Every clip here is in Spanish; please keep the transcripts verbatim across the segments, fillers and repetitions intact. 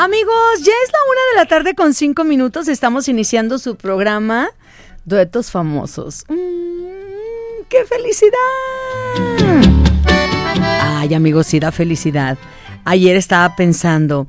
Amigos, ya es la una de la tarde con cinco minutos. Estamos iniciando su programa Duetos Famosos. Mm, ¡Qué felicidad! Ay, amigos, sí da felicidad. Ayer estaba pensando,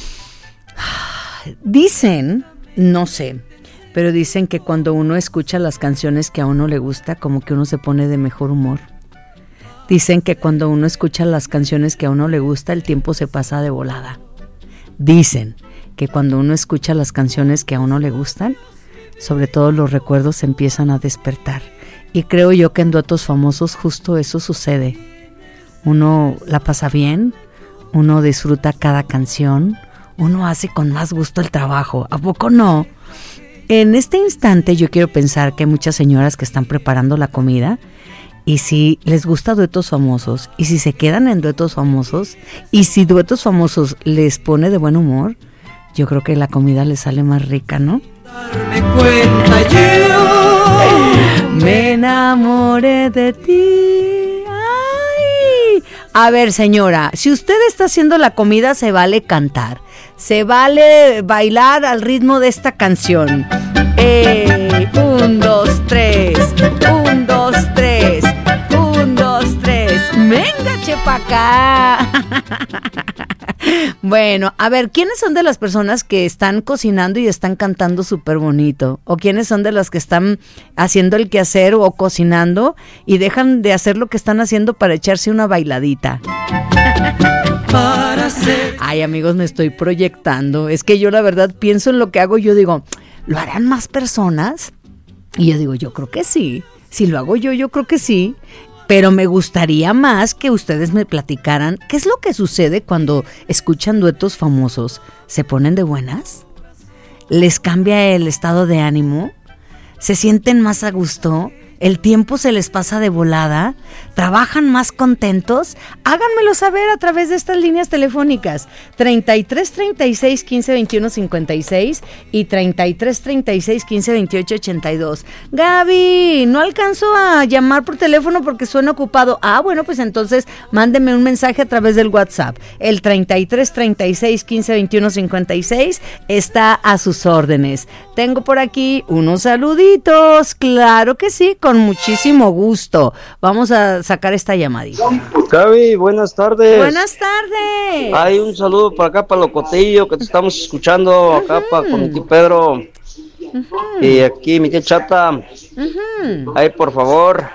dicen, no sé, pero dicen que cuando uno escucha las canciones que a uno le gusta, como que uno se pone de mejor humor. Dicen que cuando uno escucha las canciones que a uno le gusta, el tiempo se pasa de volada. Dicen que cuando uno escucha las canciones que a uno le gustan, sobre todo los recuerdos se empiezan a despertar. Y creo yo que en Duetos Famosos justo eso sucede. Uno la pasa bien, uno disfruta cada canción, uno hace con más gusto el trabajo. ¿A poco no? En este instante yo quiero pensar que hay muchas señoras que están preparando la comida. Y si les gusta Duetos Famosos, y si se quedan en Duetos Famosos, y si Duetos Famosos les pone de buen humor, yo creo que la comida les sale más rica, ¿no? Darme cuenta yo, me enamoré de ti. Ay. A ver, señora, si usted está haciendo la comida, se vale cantar, se vale bailar al ritmo de esta canción. Eh, un, dos, tres, un, dos, tres, un, dos, tres, venga, chepa acá. Bueno, a ver, ¿quiénes son de las personas que están cocinando y están cantando súper bonito? ¿O quiénes son de las que están haciendo el quehacer o cocinando y dejan de hacer lo que están haciendo para echarse una bailadita? Ay, amigos, me estoy proyectando. Es que yo la verdad pienso en lo que hago y yo digo, ¿lo harán más personas? Y yo digo, yo creo que sí. Si lo hago yo, yo creo que sí. Pero me gustaría más que ustedes me platicaran qué es lo que sucede cuando escuchan Duetos Famosos. ¿Se ponen de buenas? ¿Les cambia el estado de ánimo? ¿Se sienten más a gusto? ¿El tiempo se les pasa de volada? ¿Trabajan más contentos? Háganmelo saber a través de estas líneas telefónicas treinta y tres, treinta y seis, quince, veintiuno, cincuenta y seis y treinta y tres, treinta y seis, quince, veintiocho, ochenta y dos. Gaby, no alcanzo a llamar por teléfono porque suena ocupado. Ah, bueno, pues entonces mándeme un mensaje a través del WhatsApp. El treinta y tres, treinta y seis, quince, veintiuno, cincuenta y seis está a sus órdenes. Tengo por aquí unos saluditos, claro que sí, con muchísimo gusto. Vamos a sacar esta llamadita. Gaby, buenas tardes. Buenas tardes. Hay un saludo para acá, para Locotillo, que te estamos escuchando acá, uh-huh. para con mi tío Pedro. Uh-huh. Y aquí mi tía Chata. Uh-huh. Ahí, por favor.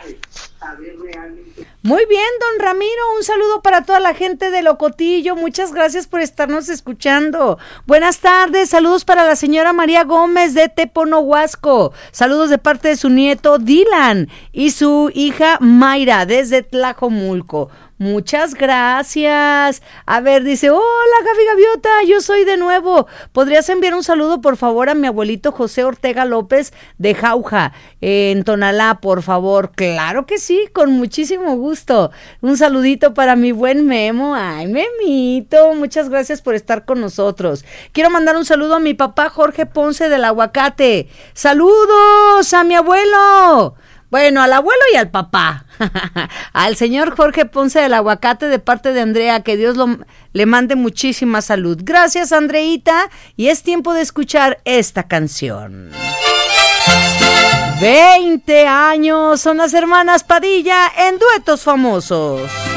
Muy bien, don Ramiro, un saludo para toda la gente de Locotillo, muchas gracias por estarnos escuchando. Buenas tardes, saludos para la señora María Gómez de Teponohuasco, saludos de parte de su nieto Dylan y su hija Mayra desde Tlajomulco. Muchas gracias. A ver, dice, hola Gaby Gaviota, yo soy de nuevo. ¿Podrías enviar un saludo por favor a mi abuelito José Ortega López de Jauja, eh, en Tonalá, por favor? Claro que sí, con muchísimo gusto. Un saludito para mi buen Memo. Ay, Memito, muchas gracias por estar con nosotros. Quiero mandar un saludo a mi papá Jorge Ponce del Aguacate. ¡Saludos a mi abuelo! Bueno, al abuelo y al papá, al señor Jorge Ponce del Aguacate de parte de Andrea, que Dios lo, le mande muchísima salud. Gracias, Andreita, y es tiempo de escuchar esta canción. veinte años son las hermanas Padilla en Duetos Famosos.